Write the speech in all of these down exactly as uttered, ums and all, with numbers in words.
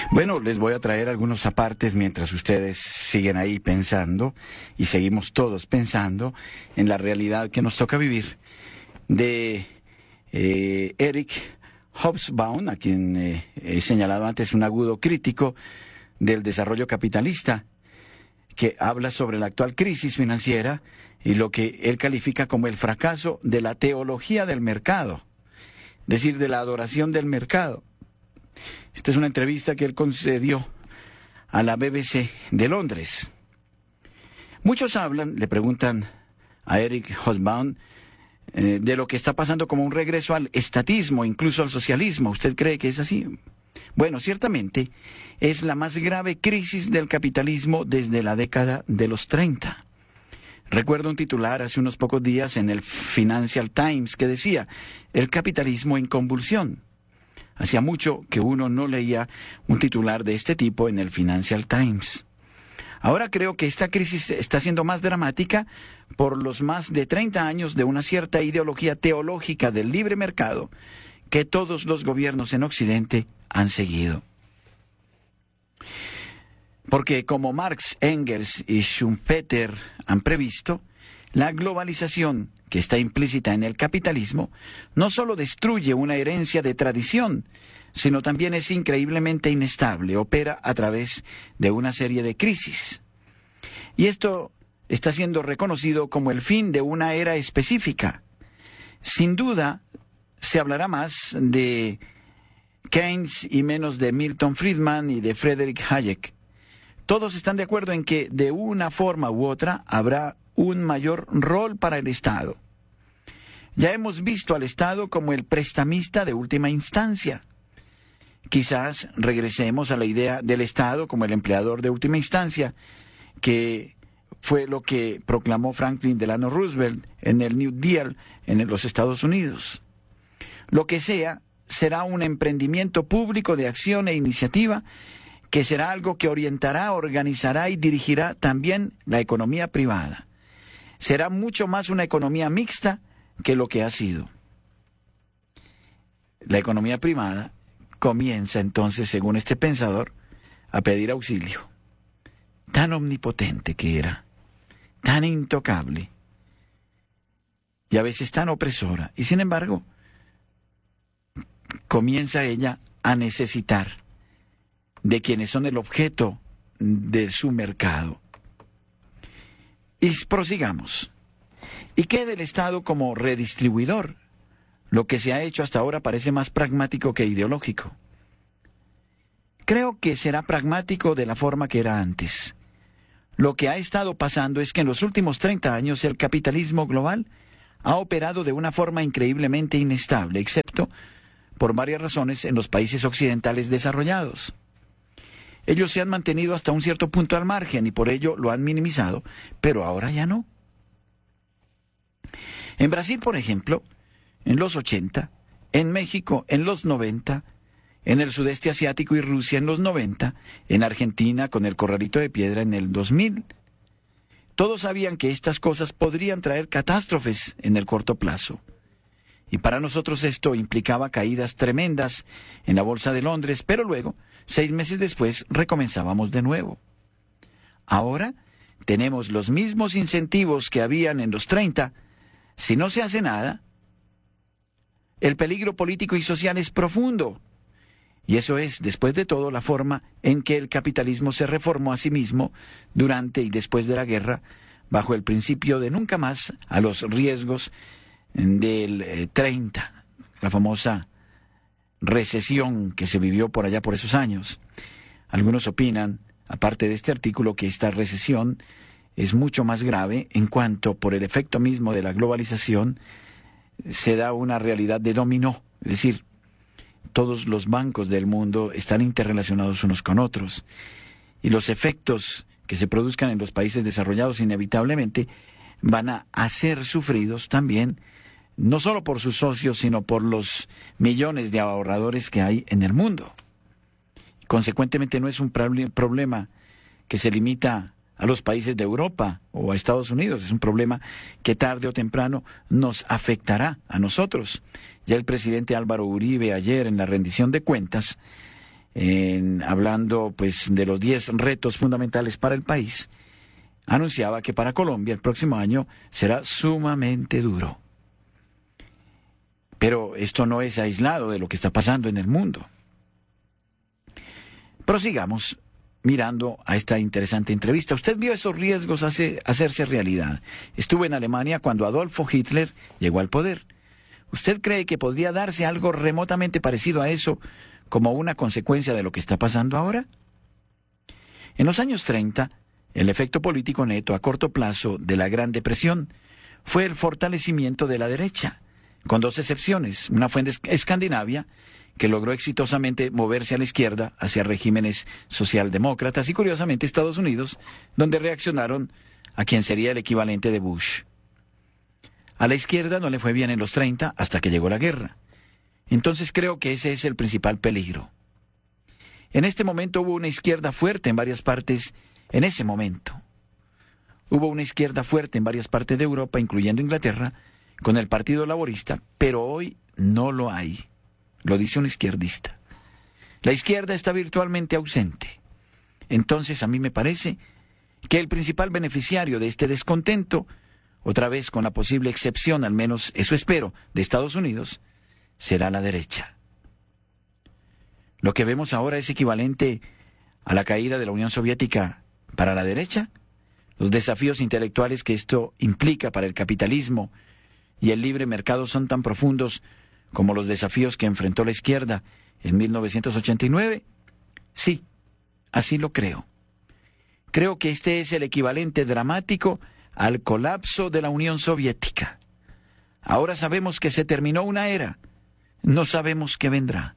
Bueno, les voy a traer algunos apartes mientras ustedes siguen ahí pensando, y seguimos todos pensando en la realidad que nos toca vivir, de eh, Eric Hobsbawm, a quien eh, he señalado antes, un agudo crítico del desarrollo capitalista, que habla sobre la actual crisis financiera y lo que él califica como el fracaso de la teología del mercado, es decir, de la adoración del mercado. Esta es una entrevista que él concedió a la B B C de Londres. Muchos hablan, le preguntan a Eric Hobsbawm, eh, de lo que está pasando como un regreso al estatismo, incluso al socialismo. ¿Usted cree que es así? Bueno, ciertamente es la más grave crisis del capitalismo desde la década de los treinta. Recuerdo un titular hace unos pocos días en el Financial Times que decía: el capitalismo en convulsión. Hacía mucho que uno no leía un titular de este tipo en el Financial Times. Ahora creo que esta crisis está siendo más dramática por los más de treinta años de una cierta ideología teológica del libre mercado que todos los gobiernos en Occidente han seguido. Porque como Marx, Engels y Schumpeter han previsto, la globalización que está implícita en el capitalismo no solo destruye una herencia de tradición, sino también es increíblemente inestable, opera a través de una serie de crisis. Y esto está siendo reconocido como el fin de una era específica. Sin duda, se hablará más de Keynes y menos de Milton Friedman y de Friedrich Hayek. Todos están de acuerdo en que de una forma u otra habrá un mayor rol para el Estado. Ya hemos visto al Estado como el prestamista de última instancia. Quizás regresemos a la idea del Estado como el empleador de última instancia, que fue lo que proclamó Franklin Delano Roosevelt en el New Deal en los Estados Unidos. Lo que sea, será un emprendimiento público de acción e iniciativa que será algo que orientará, organizará y dirigirá también la economía privada. Será mucho más una economía mixta que lo que ha sido. La economía privada comienza entonces, según este pensador, a pedir auxilio. Tan omnipotente que era, tan intocable, y a veces tan opresora, y sin embargo, comienza ella a necesitar de quienes son el objeto de su mercado. Y prosigamos. ¿Y qué del Estado como redistribuidor? Lo que se ha hecho hasta ahora parece más pragmático que ideológico. Creo que será pragmático de la forma que era antes. Lo que ha estado pasando es que en los últimos treinta años el capitalismo global ha operado de una forma increíblemente inestable, excepto por varias razones en los países occidentales desarrollados. Ellos se han mantenido hasta un cierto punto al margen y por ello lo han minimizado, pero ahora ya no. En Brasil, por ejemplo, en los ochenta, en México en los noventa, en el sudeste asiático y Rusia en los noventa, en Argentina con el corralito de piedra en el dos mil. Todos sabían que estas cosas podrían traer catástrofes en el corto plazo. Y para nosotros esto implicaba caídas tremendas en la Bolsa de Londres, pero luego, seis meses después, recomenzábamos de nuevo. Ahora tenemos los mismos incentivos que habían en los treinta. Si no se hace nada, el peligro político y social es profundo. Y eso es, después de todo, la forma en que el capitalismo se reformó a sí mismo durante y después de la guerra, bajo el principio de nunca más a los riesgos del eh, treinta, la famosa recesión que se vivió por allá por esos años. Algunos opinan, aparte de este artículo, que esta recesión es mucho más grave en cuanto, por el efecto mismo de la globalización, se da una realidad de dominó, es decir, todos los bancos del mundo están interrelacionados unos con otros, y los efectos que se produzcan en los países desarrollados inevitablemente van a hacer sufridos también, no solo por sus socios, sino por los millones de ahorradores que hay en el mundo. Consecuentemente no es un problema que se limita a los países de Europa o a Estados Unidos, es un problema que tarde o temprano nos afectará a nosotros. Ya el presidente Álvaro Uribe ayer en la rendición de cuentas en, hablando pues de los diez retos fundamentales para el país, anunciaba que para Colombia el próximo año será sumamente duro. Pero esto no es aislado de lo que está pasando en el mundo. Prosigamos mirando a esta interesante entrevista. Usted vio esos riesgos hace, hacerse realidad. Estuvo en Alemania cuando Adolfo Hitler llegó al poder. ¿Usted cree que podría darse algo remotamente parecido a eso como una consecuencia de lo que está pasando ahora? En los años treinta, el efecto político neto a corto plazo de la Gran Depresión fue el fortalecimiento de la derecha, con dos excepciones. Una fue en Escandinavia, que logró exitosamente moverse a la izquierda hacia regímenes socialdemócratas, y curiosamente Estados Unidos, donde reaccionaron a quien sería el equivalente de Bush. A la izquierda no le fue bien en los treinta hasta que llegó la guerra. Entonces creo que ese es el principal peligro. En este momento hubo una izquierda fuerte en varias partes, en ese momento. Hubo una izquierda fuerte en varias partes de Europa, incluyendo Inglaterra, con el Partido Laborista, pero hoy no lo hay. Lo dice un izquierdista. La izquierda está virtualmente ausente. Entonces a mí me parece que el principal beneficiario de este descontento, otra vez con la posible excepción, al menos eso espero, de Estados Unidos, será la derecha. Lo que vemos ahora es equivalente a la caída de la Unión Soviética para la derecha. Los desafíos intelectuales que esto implica para el capitalismo y el libre mercado son tan profundos como los desafíos que enfrentó la izquierda en mil novecientos ochenta y nueve. Sí, así lo creo. Creo que este es el equivalente dramático al colapso de la Unión Soviética. Ahora sabemos que se terminó una era, no sabemos qué vendrá.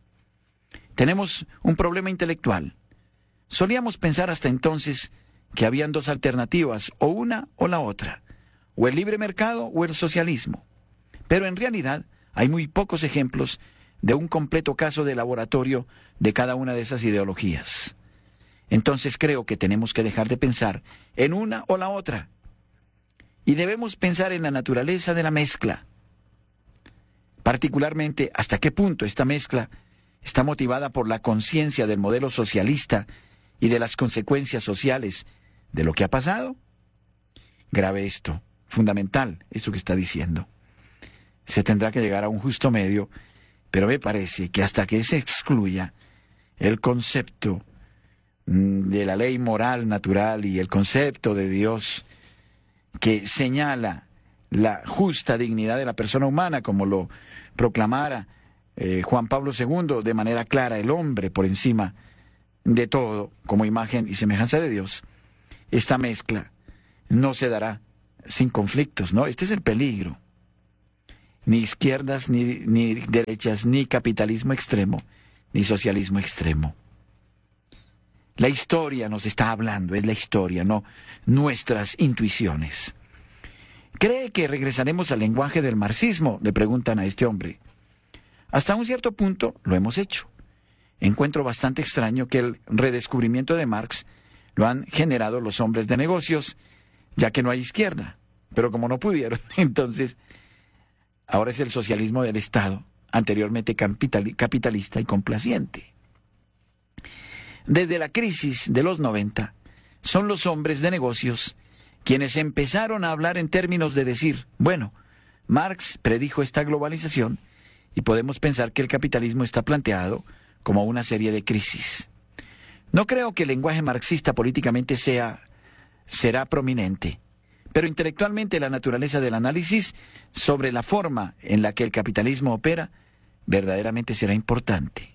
Tenemos un problema intelectual. Solíamos pensar hasta entonces que habían dos alternativas, o una o la otra, o el libre mercado o el socialismo. Pero en realidad hay muy pocos ejemplos de un completo caso de laboratorio de cada una de esas ideologías. Entonces creo que tenemos que dejar de pensar en una o la otra. Y debemos pensar en la naturaleza de la mezcla. Particularmente, hasta qué punto esta mezcla está motivada por la conciencia del modelo socialista y de las consecuencias sociales de lo que ha pasado. Grave esto, fundamental esto que está diciendo. Se tendrá que llegar a un justo medio, pero me parece que hasta que se excluya el concepto de la ley moral natural y el concepto de Dios que señala la justa dignidad de la persona humana, como lo proclamara eh, Juan Pablo segundo de manera clara, el hombre por encima de todo, como imagen y semejanza de Dios, esta mezcla no se dará sin conflictos, ¿no? Este es el peligro. Ni izquierdas, ni, ni derechas, ni capitalismo extremo, ni socialismo extremo. La historia nos está hablando, es la historia, no nuestras intuiciones. ¿Cree que regresaremos al lenguaje del marxismo?, le preguntan a este hombre. Hasta un cierto punto lo hemos hecho. Encuentro bastante extraño que el redescubrimiento de Marx lo han generado los hombres de negocios, ya que no hay izquierda. Pero como no pudieron, entonces ahora es el socialismo del Estado, anteriormente capital, capitalista y complaciente. Desde la crisis de los noventa, son los hombres de negocios quienes empezaron a hablar en términos de decir, bueno, Marx predijo esta globalización y podemos pensar que el capitalismo está planteado como una serie de crisis. No creo que el lenguaje marxista políticamente sea, será prominente, pero intelectualmente la naturaleza del análisis sobre la forma en la que el capitalismo opera verdaderamente será importante.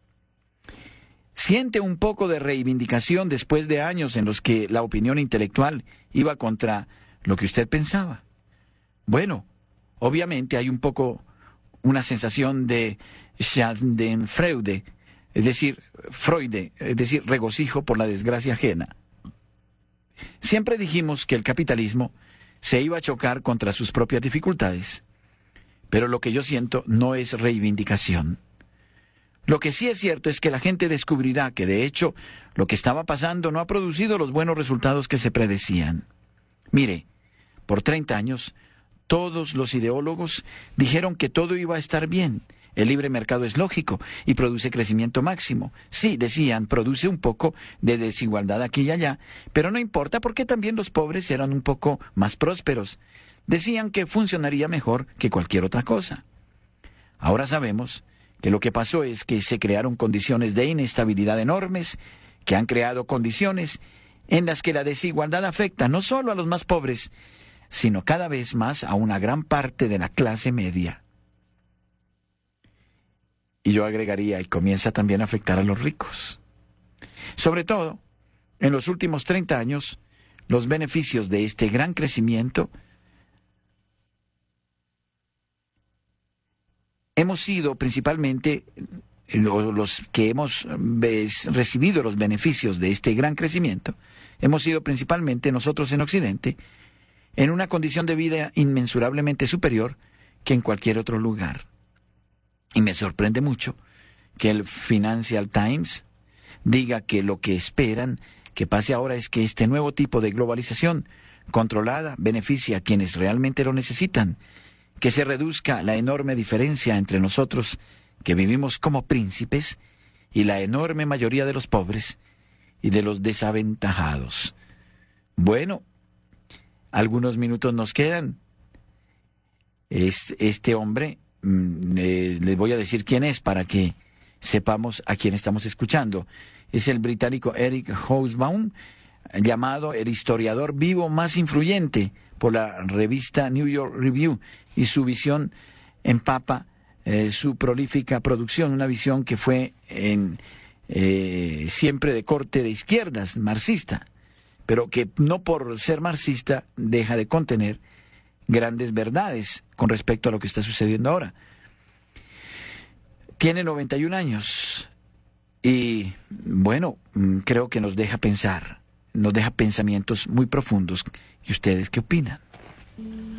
¿Siente un poco de reivindicación después de años en los que la opinión intelectual iba contra lo que usted pensaba? Bueno, obviamente hay un poco una sensación de Schadenfreude, es decir, Freude, es decir, regocijo por la desgracia ajena. Siempre dijimos que el capitalismo se iba a chocar contra sus propias dificultades, pero lo que yo siento no es reivindicación. Lo que sí es cierto es que la gente descubrirá que, de hecho, lo que estaba pasando no ha producido los buenos resultados que se predecían. Mire, por treinta años, todos los ideólogos dijeron que todo iba a estar bien, El libre mercado es lógico y produce crecimiento máximo. Sí, decían, produce un poco de desigualdad aquí y allá, pero no importa porque también los pobres eran un poco más prósperos. Decían que funcionaría mejor que cualquier otra cosa. Ahora sabemos que lo que pasó es que se crearon condiciones de inestabilidad enormes, que han creado condiciones en las que la desigualdad afecta no solo a los más pobres, sino cada vez más a una gran parte de la clase media. Y yo agregaría, y comienza también a afectar a los ricos. Sobre todo, en los últimos treinta años, los beneficios de este gran crecimiento hemos sido principalmente los que hemos recibido los beneficios de este gran crecimiento, hemos sido principalmente nosotros en Occidente, en una condición de vida inmensurablemente superior que en cualquier otro lugar. Y me sorprende mucho que el Financial Times diga que lo que esperan que pase ahora es que este nuevo tipo de globalización controlada beneficia a quienes realmente lo necesitan, que se reduzca la enorme diferencia entre nosotros que vivimos como príncipes y la enorme mayoría de los pobres y de los desaventajados. Bueno, algunos minutos nos quedan. Es este hombre, mm, eh, les voy a decir quién es para que sepamos a quién estamos escuchando. Es el británico Eric Hobsbawm, llamado el historiador vivo más influyente por la revista New York Review, y su visión empapa eh, su prolífica producción, una visión que fue en, eh, siempre de corte de izquierdas, marxista, pero que no por ser marxista deja de contener grandes verdades con respecto a lo que está sucediendo ahora. Tiene noventa y un años y, bueno, creo que nos deja pensar, nos deja pensamientos muy profundos. ¿Y ustedes qué opinan?